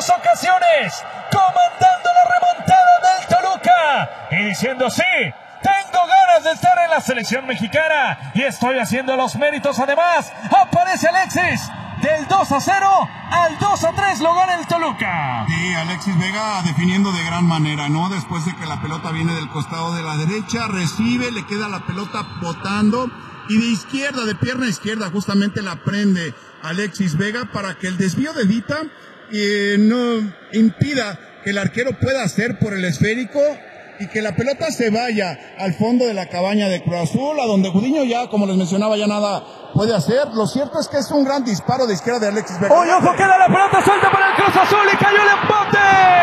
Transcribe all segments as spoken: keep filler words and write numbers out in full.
dos ocasiones, comandando la remontada del Toluca y diciendo sí, tengo ganas de estar en la selección mexicana y estoy haciendo los méritos. Además, aparece Alexis. Del dos a cero al dos a tres lo gana el Toluca. Sí, Alexis Vega definiendo de gran manera, ¿no? Después de que la pelota viene del costado de la derecha, recibe, le queda la pelota botando y de izquierda, de pierna izquierda, justamente la prende Alexis Vega para que el desvío de Dita eh, no impida que el arquero pueda hacer por el esférico y que la pelota se vaya al fondo de la cabaña de Cruz Azul, a donde Gudiño ya, como les mencionaba, ya nada puede hacer. Lo cierto es que es un gran disparo de izquierda de Alexis Vega. ¡Oye, ojo! Queda la pelota suelta para el Cruz Azul y cayó el empate.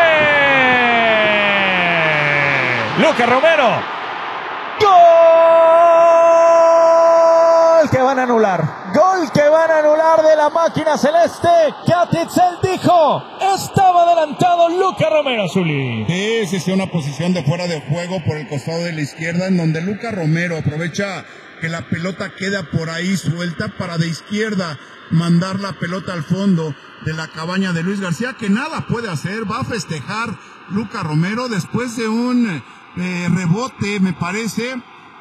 Luca Romero. ¡Gol! Que van a anular. Gol que van a anular de la máquina celeste. Catitzel dijo, estaba adelantado Luca Romero, Zuli. Sí, sí, sí, una posición de fuera de juego por el costado de la izquierda, en donde Luca Romero aprovecha que la pelota queda por ahí suelta para de izquierda mandar la pelota al fondo de la cabaña de Luis García, que nada puede hacer. Va a festejar Luca Romero después de un eh, rebote, me parece,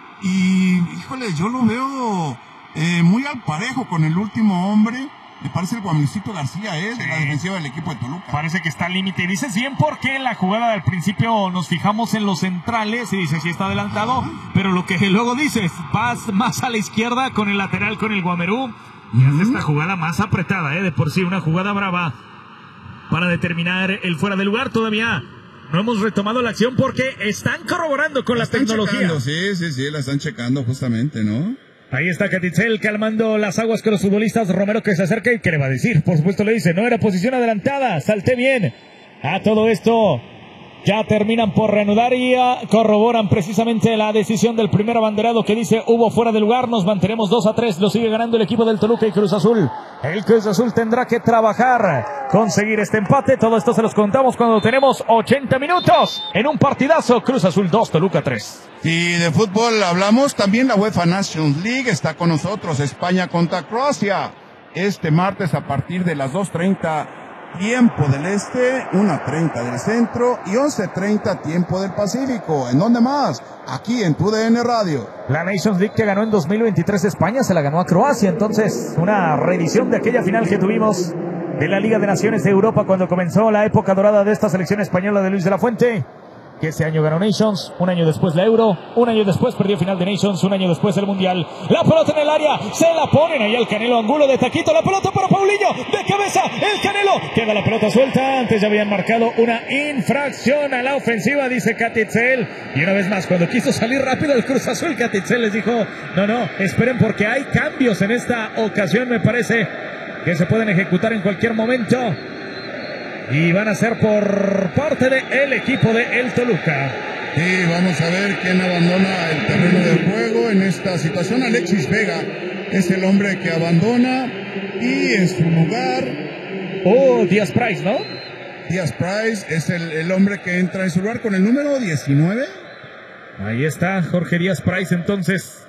y híjole, yo lo veo eh, muy al parejo con el último hombre. Me parece el Guamilcito García, ¿eh? Sí. De la defensiva del equipo de Toluca. Parece que está al límite. Y dices bien porque en la jugada del principio nos fijamos en los centrales y dices sí está adelantado, uh-huh. Pero lo que luego dices, vas más a la izquierda con el lateral, con el Guamerú, y uh-huh. Hace esta jugada más apretada, ¿eh? De por sí, una jugada brava para determinar el fuera de lugar. Todavía no hemos retomado la acción porque están corroborando con la, la tecnología. Checando, sí, sí, sí, la están checando justamente, ¿no? Ahí está Catitzel calmando las aguas con los futbolistas. Romero que se acerca y ¿qué le va a decir? Por supuesto le dice, no era posición adelantada, salté bien. A todo esto ya terminan por reanudar y uh, corroboran precisamente la decisión del primer abanderado que dice hubo fuera de lugar. Nos mantenemos dos a tres, lo sigue ganando el equipo del Toluca y Cruz Azul. El Cruz Azul tendrá que trabajar, conseguir este empate. Todo esto se los contamos cuando tenemos ochenta minutos en un partidazo. Cruz Azul dos, Toluca tres. Y de fútbol hablamos, también la UEFA Nations League está con nosotros. España contra Croacia este martes a partir de las dos treinta tiempo del este, una treinta del centro y once treinta tiempo del Pacífico. ¿En dónde más? Aquí en tu D N Radio. La Nations League que ganó en dos mil veintitrés España se la ganó a Croacia. Entonces una reedición de aquella final que tuvimos de la Liga de Naciones de Europa cuando comenzó la época dorada de esta selección española de Luis de la Fuente, que ese año ganó Nations, un año después la Euro, un año después perdió final de Nations, un año después el Mundial. La pelota en el área, se la ponen ahí al Canelo Angulo de taquito, la pelota para Paulinho, de cabeza, el Canelo, queda la pelota suelta. Antes ya habían marcado una infracción a la ofensiva, dice Catitzel, y una vez más, cuando quiso salir rápido el Cruz Azul, Catitzel les dijo, no, no, esperen porque hay cambios en esta ocasión, me parece que se pueden ejecutar en cualquier momento. Y van a ser por parte del equipo de el Toluca. Y vamos a ver quién abandona el terreno de juego en esta situación. Alexis Vega es el hombre que abandona y en su lugar... Oh, Díaz Price, ¿no? Díaz Price es el, el hombre que entra en su lugar con el número diecinueve. Ahí está Jorge Díaz Price, entonces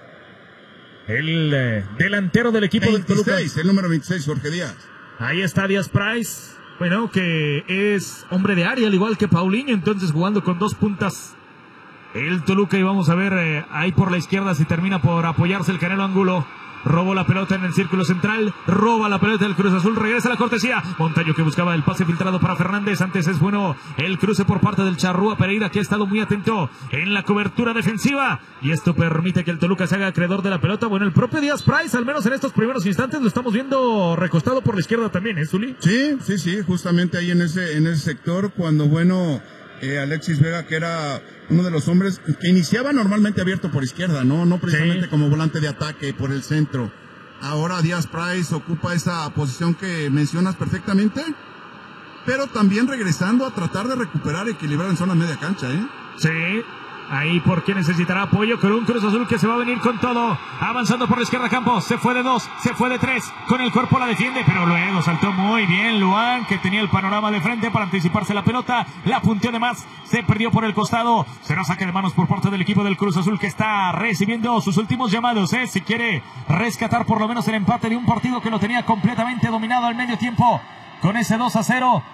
el eh, delantero del equipo veintiséis, del Toluca. El número veintiséis, Jorge Díaz. Ahí está Díaz Price. Bueno, que es hombre de área, al igual que Paulinho, entonces jugando con dos puntas el Toluca. Y vamos a ver eh, ahí por la izquierda si termina por apoyarse el Canelo Angulo. Robó la pelota en el círculo central, roba la pelota del Cruz Azul, regresa la cortesía. Montaño que buscaba el pase filtrado para Fernández. Antes es bueno el cruce por parte del Charrúa Pereira, que ha estado muy atento en la cobertura defensiva. Y esto permite que el Toluca se haga acreedor de la pelota. Bueno, el propio Díaz Price, al menos en estos primeros instantes, lo estamos viendo recostado por la izquierda también, ¿eh, Zuli? Sí, sí, sí, justamente ahí en ese, en ese sector, cuando, bueno, eh, Alexis Vega, que era uno de los hombres que iniciaba normalmente abierto por izquierda, no, no precisamente sí, como volante de ataque por el centro. Ahora Díaz Price ocupa esa posición que mencionas perfectamente, pero también regresando a tratar de recuperar, equilibrar en zona media cancha, ¿eh? Sí. Ahí porque necesitará apoyo con un Cruz Azul que se va a venir con todo, avanzando por la izquierda Campos, se fue de dos, se fue de tres, con el cuerpo la defiende, pero luego saltó muy bien Luan, que tenía el panorama de frente para anticiparse la pelota, la punteó de más, se perdió por el costado, será saque de manos por parte del equipo del Cruz Azul, que está recibiendo sus últimos llamados, ¿eh? Si quiere rescatar por lo menos el empate de un partido que lo tenía completamente dominado al medio tiempo, con ese dos a cero.